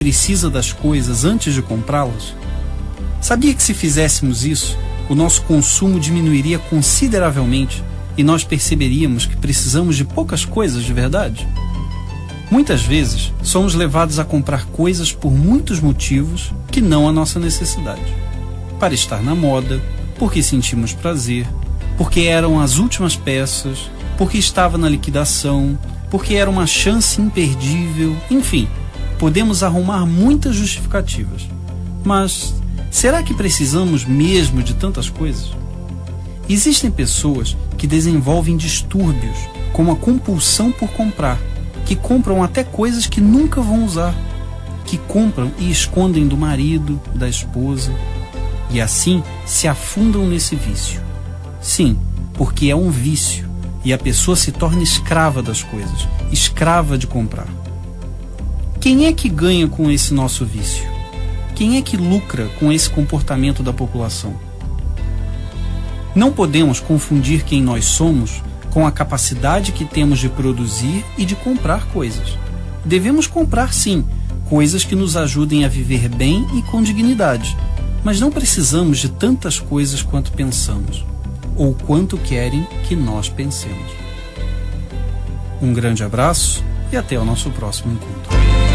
precisa das coisas antes de comprá-las? Sabia que se fizéssemos isso, o nosso consumo diminuiria consideravelmente e nós perceberíamos que precisamos de poucas coisas de verdade? Muitas vezes, somos levados a comprar coisas por muitos motivos que não a nossa necessidade. Para estar na moda, porque sentimos prazer, porque eram as últimas peças, porque estava na liquidação, porque era uma chance imperdível, enfim, podemos arrumar muitas justificativas. Mas será que precisamos mesmo de tantas coisas? Existem pessoas que desenvolvem distúrbios, como a compulsão por comprar, que compram até coisas que nunca vão usar, que compram e escondem do marido, da esposa, e assim se afundam nesse vício. Sim, porque é um vício, e a pessoa se torna escrava das coisas, escrava de comprar. Quem é que ganha com esse nosso vício? Quem é que lucra com esse comportamento da população? Não podemos confundir quem nós somos com a capacidade que temos de produzir e de comprar coisas. Devemos comprar, sim, coisas que nos ajudem a viver bem e com dignidade, mas não precisamos de tantas coisas quanto pensamos, ou quanto querem que nós pensemos. Um grande abraço e até o nosso próximo encontro.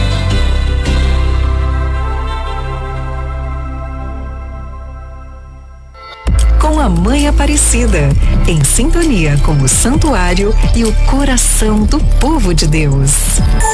Com a Mãe Aparecida, em sintonia com o santuário e o coração do povo de Deus.